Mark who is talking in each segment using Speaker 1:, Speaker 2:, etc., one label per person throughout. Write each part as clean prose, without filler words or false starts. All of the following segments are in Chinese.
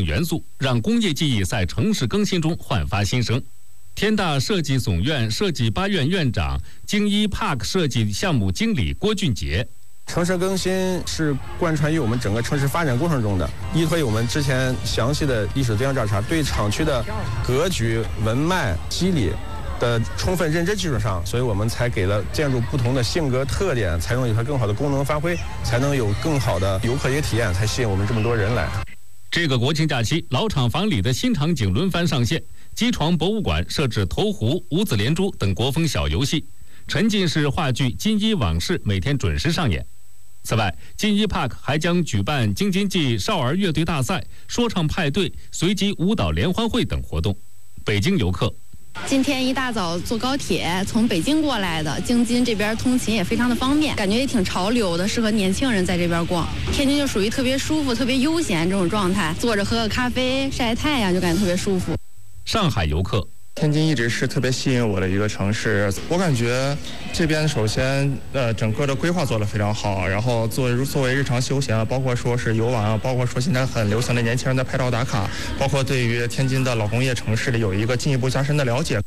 Speaker 1: 元素，让工业记忆在城市更新中焕发新生。天大设计总院设计8院院长、京一 Park 设计项目经理郭俊杰。
Speaker 2: 城市更新是贯穿于我们整个城市发展过程中的，依托于我们之前详细的历史资料调查，对厂区的格局、文脉、机理的充分认知基础上，所以我们才给了建筑不同的性格特点，才能有它更好的功能发挥，才能有更好的游客一个体验，才吸引我们这么多人来。
Speaker 1: 这个国庆假期，老厂房里的新场景轮番上线，机床博物馆设置投壶、五子连珠等国风小游戏，沉浸式话剧《金一往事》每天准时上演。此外，金一 Park 还将举办京津冀少儿乐队大赛、说唱派对、随机舞蹈联欢会等活动。北京游客
Speaker 3: 今天一大早坐高铁从北京过来的，京津这边通勤也非常的方便，感觉也挺潮流的，适合年轻人在这边逛。天津就属于特别舒服、特别悠闲这种状态，坐着喝个咖啡、晒太阳就感觉特别舒服。
Speaker 1: 上海游客。
Speaker 4: 天津一直是特别吸引我的一个城市，我感觉这边首先整个的规划做得非常好，然后作为日常休闲啊，包括说是游玩啊，包括说现在很流行的年轻人的拍照打卡，包括对于天津的老工业城市里有一个进一步加深的了解。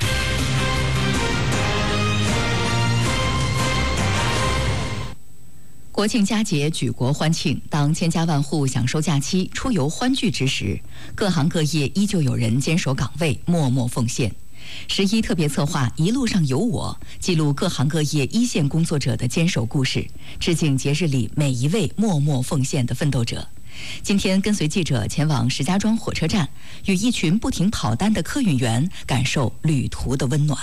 Speaker 5: 国庆佳节举国欢庆，当千家万户享受假期、出游欢聚之时，各行各业依旧有人坚守岗位，默默奉献。11特别策划《一路上有我》，记录各行各业一线工作者的坚守故事，致敬节日里每一位默默奉献的奋斗者。今天跟随记者前往石家庄火车站，与一群不停跑单的客运员感受旅途的温暖。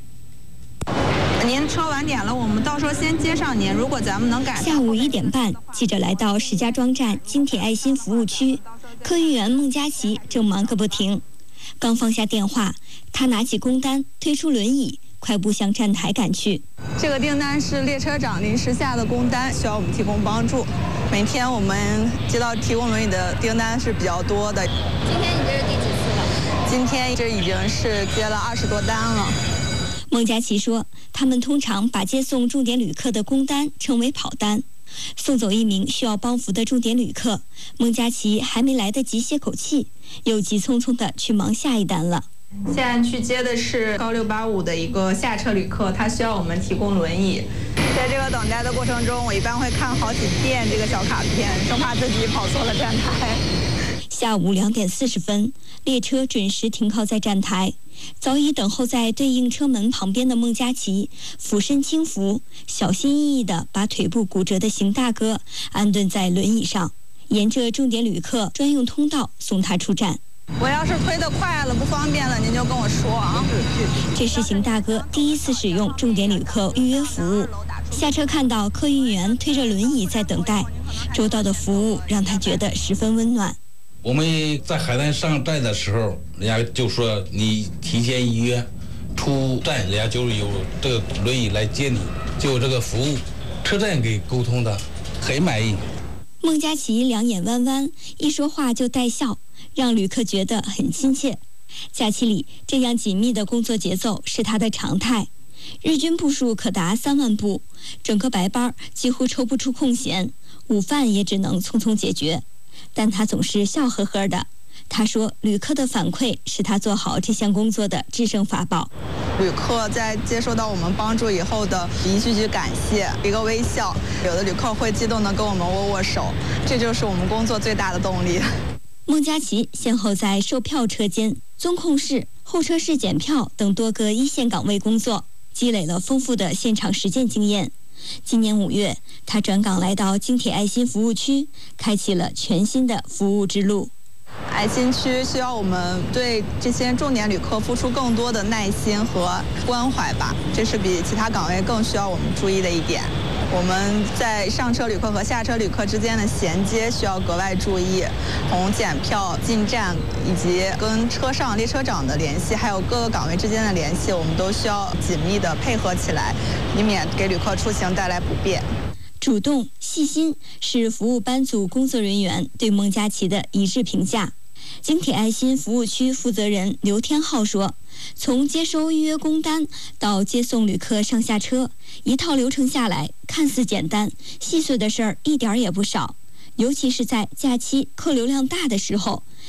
Speaker 6: 您车晚点了，我们到时候先接上您。如果咱们能赶上，
Speaker 7: 下午1点半，记者来到石家庄站京铁爱心服务区，客运员孟佳琪正忙个不停。刚放下电话，他拿起工单，推出轮椅，快步向站台赶去。
Speaker 6: 这个订单是列车长临时下的工单，需要我们提供帮助。每天我们接到提供轮椅的订单是比较多的。
Speaker 7: 今天你这是第几次了？
Speaker 6: 今天这已经是接了20多单了。
Speaker 7: 孟佳琪说，他们通常把接送重点旅客的工单称为跑单。送走一名需要帮扶的重点旅客，孟佳琪还没来得及歇口气，又急匆匆地去忙下一单了。
Speaker 6: 现在去接的是高685的一个下车旅客，他需要我们提供轮椅。在这个等待的过程中，我一般会看好几遍这个小卡片，生怕自己跑错了站台。
Speaker 7: 下午2点40分，列车准时停靠在站台。早已等候在对应车门旁边的孟佳琪俯身轻扶，小心翼翼地把腿部骨折的邢大哥安顿在轮椅上，沿着重点旅客专用通道送他出站。
Speaker 6: 我要是推得快了不方便了，您就跟我说啊。
Speaker 7: 这是邢大哥第一次使用重点旅客预约服务，下车看到客运员推着轮椅在等待，周到的服务让他觉得十分温暖。
Speaker 8: 我们在海南上站的时候，人家就说你提前预约，出站人家就有这个轮椅来接你，就有这个服务，车站给沟通的，很满意。
Speaker 7: 孟佳琪两眼弯弯，一说话就带笑，让旅客觉得很亲切。假期里这样紧密的工作节奏是他的常态，日均步数可达3万步，整个白班几乎抽不出空闲，午饭也只能匆匆解决。但他总是笑呵呵的。他说，旅客的反馈是他做好这项工作的制胜法宝。
Speaker 6: 旅客在接受到我们帮助以后的一句句感谢，一个微笑，有的旅客会激动地跟我们握握手，这就是我们工作最大的动力。
Speaker 7: 孟佳琪先后在售票车间、综控室、候车室检票等多个一线岗位工作，积累了丰富的现场实践经验。今年5月，他转岗来到京铁爱心服务区，开启了全新的服务之路。
Speaker 6: 爱心区需要我们对这些重点旅客付出更多的耐心和关怀吧，这是比其他岗位更需要我们注意的一点。我们在上车旅客和下车旅客之间的衔接需要格外注意，从检票、进站以及跟车上列车长的联系，还有各个岗位之间的联系，我们都需要紧密的配合起来，以免给旅客出行带来不便。
Speaker 7: 主动、细心是服务班组工作人员对孟佳琪的一致评价。京铁爱心服务区负责人刘天浩说，从接收预约工单到接送旅客上下车，一套流程下来看似简单，细碎的事儿一点也不少，尤其是在假期客流量大的时候，